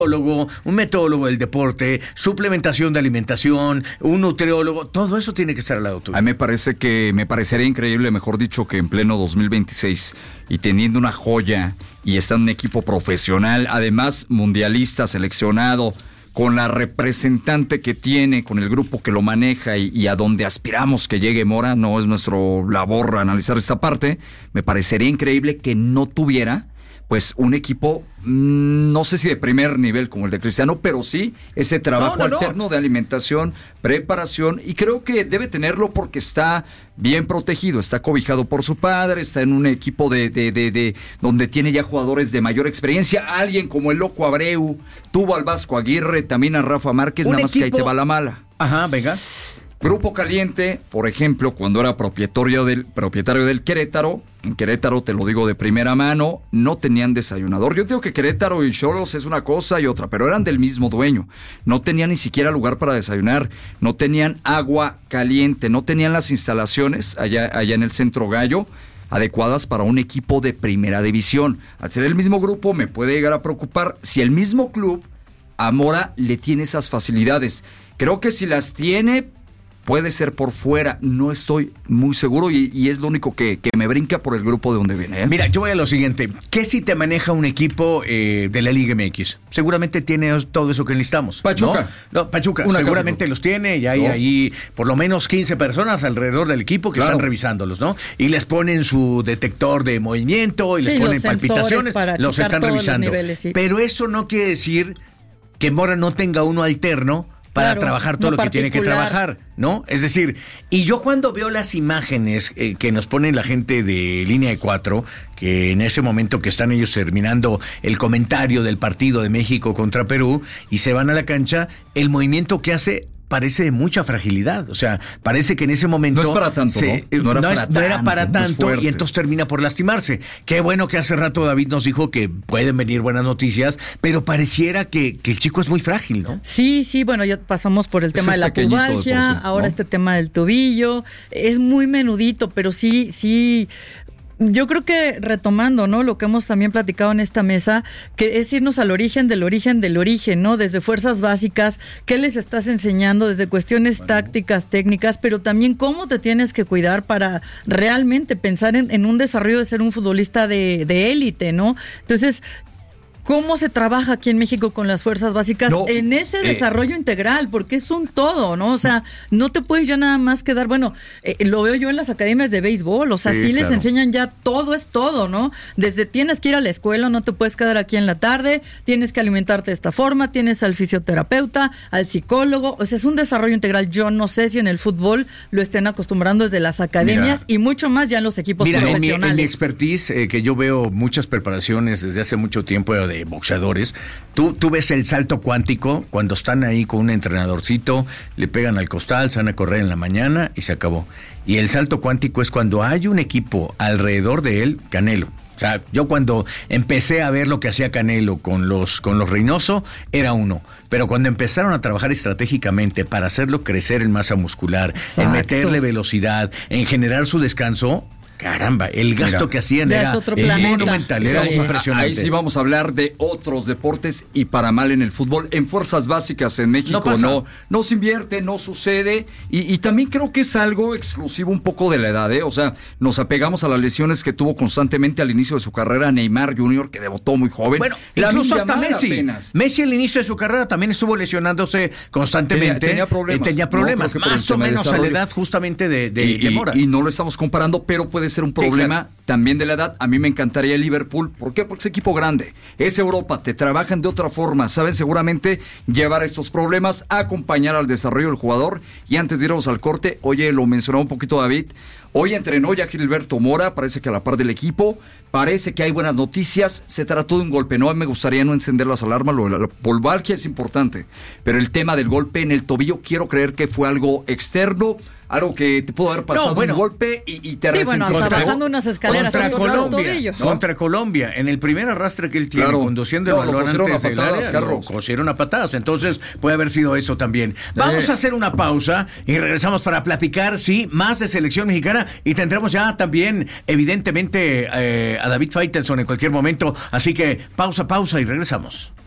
un metólogo del deporte, suplementación de alimentación, un nutriólogo, todo eso tiene que estar al lado tuyo. A mí me parecería increíble, mejor dicho, que en pleno 2026 y teniendo una joya y estando en un equipo profesional, además mundialista, seleccionado, con la representante que tiene, con el grupo que lo maneja y a donde aspiramos que llegue Mora, no es nuestro labor analizar esta parte, me parecería increíble que no tuviera pues un equipo, no sé si de primer nivel como el de Cristiano, pero sí ese trabajo alterno de alimentación, preparación, y creo que debe tenerlo porque está bien protegido, está cobijado por su padre, está en un equipo de donde tiene ya jugadores de mayor experiencia, alguien como el Loco Abreu, tuvo al Vasco Aguirre, también a Rafa Márquez, nada más que ahí te va la mala. Ajá, venga. Grupo Caliente, por ejemplo, cuando era propietario del Querétaro, en Querétaro, te lo digo de primera mano, no tenían desayunador. Yo digo que Querétaro y Xolos es una cosa y otra, pero eran del mismo dueño. No tenían ni siquiera lugar para desayunar, no tenían agua caliente, no tenían las instalaciones allá en el Centro Gallo adecuadas para un equipo de primera división. Al ser el mismo grupo me puede llegar a preocupar si el mismo club a Mora le tiene esas facilidades. Creo que si las tiene, puede ser por fuera, no estoy muy seguro y es lo único que me brinca por el grupo de donde viene. Mira, yo voy a lo siguiente. ¿Qué si te maneja un equipo de la Liga MX? Seguramente tiene todo eso que necesitamos. Pachuca. No, Pachuca seguramente los tiene y hay ahí por lo menos 15 personas alrededor del equipo que están revisándolos, ¿no? Y les ponen su detector de movimiento y les ponen palpitaciones, los están revisando. Niveles, sí. Pero eso no quiere decir que Mora no tenga uno alterno para trabajar todo lo que tiene que trabajar, ¿no? Es decir, y yo cuando veo las imágenes que nos ponen la gente de Línea de 4, que en ese momento que están ellos terminando el comentario del partido de México contra Perú y se van a la cancha, el movimiento que hace parece de mucha fragilidad, o sea, parece que en ese momento... No es para tanto, ¿no? No era para tanto y entonces termina por lastimarse. Qué bueno que hace rato David nos dijo que pueden venir buenas noticias, pero pareciera que el chico es muy frágil, ¿no? Sí, bueno, ya pasamos por el tema de la pubalgia, ahora este tema del tobillo, es muy menudito, pero sí... Yo creo que retomando, ¿no? Lo que hemos también platicado en esta mesa, que es irnos al origen, ¿no? Desde fuerzas básicas, ¿qué les estás enseñando? Desde cuestiones tácticas, técnicas, pero también cómo te tienes que cuidar para realmente pensar en un desarrollo de ser un futbolista de élite, ¿no? Entonces, ¿cómo se trabaja aquí en México con las fuerzas básicas en ese desarrollo integral? Porque es un todo, ¿no? O sea, no te puedes ya nada más quedar, lo veo yo en las academias de béisbol, o sea, sí les enseñan ya todo es todo, ¿no? Desde tienes que ir a la escuela, no te puedes quedar aquí en la tarde, tienes que alimentarte de esta forma, tienes al fisioterapeuta, al psicólogo, o sea, es un desarrollo integral. Yo no sé si en el fútbol lo estén acostumbrando desde las academias y mucho más ya en los equipos profesionales. En mi expertise, que yo veo muchas preparaciones desde hace mucho tiempo de boxeadores, tú ves el salto cuántico cuando están ahí con un entrenadorcito, le pegan al costal, se van a correr en la mañana y se acabó. Y el salto cuántico es cuando hay un equipo alrededor de él, Canelo. O sea, yo cuando empecé a ver lo que hacía Canelo con los Reynoso, era uno. Pero cuando empezaron a trabajar estratégicamente para hacerlo crecer en masa muscular, en meterle velocidad, en generar su descanso, caramba, el gasto que hacían era monumental, era impresionante. Ahí sí vamos a hablar de otros deportes y para mal en el fútbol. En fuerzas básicas en México no se invierte, no sucede y también creo que es algo exclusivo un poco de la edad, O sea, nos apegamos a las lesiones que tuvo constantemente al inicio de su carrera Neymar Jr., que debutó muy joven. Bueno, incluso hasta Messi. Messi al inicio de su carrera también estuvo lesionándose constantemente. Tenía problemas, más o menos a la edad justamente de Mora. Y no lo estamos comparando, pero puede ser un problema también de la edad. A mí me encantaría el Liverpool. ¿Por qué? Porque es equipo grande. Es Europa. Te trabajan de otra forma. Saben seguramente llevar estos problemas, acompañar al desarrollo del jugador. Y antes de irnos al corte, oye, lo mencionaba un poquito David. Hoy entrenó ya Gilberto Mora, parece que a la par del equipo, parece que hay buenas noticias, se trató de un golpe, no me gustaría no encender las alarmas, lo de la polvalgia es importante, pero el tema del golpe en el tobillo, quiero creer que fue algo externo, algo que te pudo haber pasado un golpe y te resentió. Hasta bajando unas escaleras contra Colombia, en el primer arrastre que él tiene, conduciendo el balón antes del área, lo cosieron a patadas, entonces puede haber sido eso también. Vamos a hacer una pausa y regresamos para platicar, más de selección mexicana y tendremos ya también, evidentemente, a David Faitelson en cualquier momento, así que pausa y regresamos.